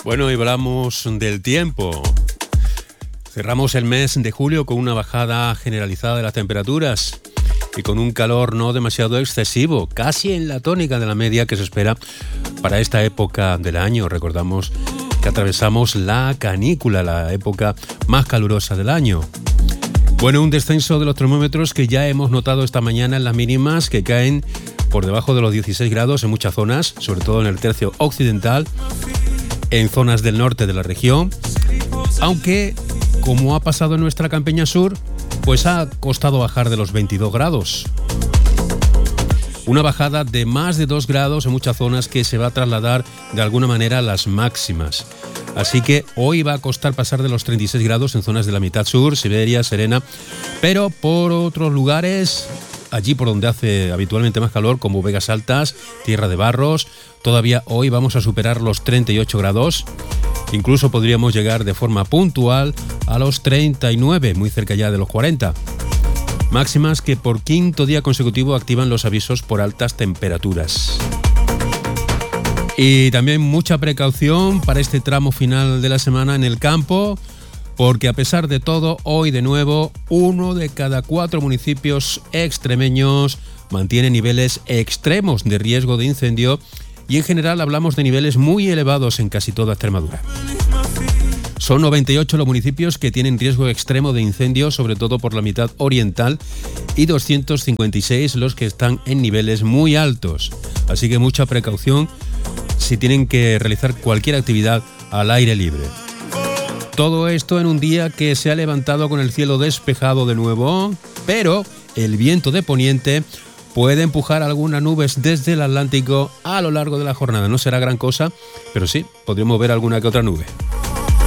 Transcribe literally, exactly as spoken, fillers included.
Bueno, y hablamos del tiempo. Cerramos el mes de julio con una bajada generalizada de las temperaturas y con un calor no demasiado excesivo, casi en la tónica de la media que se espera para esta época del año. Recordamos que atravesamos la canícula, la época más calurosa del año. Bueno, un descenso de los termómetros que ya hemos notado esta mañana en las mínimas, que caen por debajo de los dieciséis grados en muchas zonas, sobre todo en el tercio occidental, en zonas del norte de la región, aunque, como ha pasado en nuestra campiña sur, pues ha costado bajar de los veintidós grados. Una bajada de más de dos grados en muchas zonas que se va a trasladar de alguna manera a las máximas. Así que hoy va a costar pasar de los treinta y seis grados en zonas de la mitad sur, Siberia, Serena, pero por otros lugares, allí por donde hace habitualmente más calor, como Vegas Altas, Tierra de Barros, todavía hoy vamos a superar los treinta y ocho grados. Incluso podríamos llegar de forma puntual a los treinta y nueve, muy cerca ya de los cuarenta. Máximas que por quinto día consecutivo activan los avisos por altas temperaturas. Y también mucha precaución para este tramo final de la semana en el campo, porque a pesar de todo, hoy de nuevo, uno de cada cuatro municipios extremeños mantiene niveles extremos de riesgo de incendio y en general hablamos de niveles muy elevados en casi toda Extremadura. Son noventa y ocho los municipios que tienen riesgo extremo de incendio, sobre todo por la mitad oriental, y doscientos cincuenta y seis los que están en niveles muy altos. Así que mucha precaución si tienen que realizar cualquier actividad al aire libre. Todo esto en un día que se ha levantado con el cielo despejado de nuevo, pero el viento de poniente puede empujar algunas nubes desde el Atlántico a lo largo de la jornada. No será gran cosa, pero sí, podremos ver alguna que otra nube.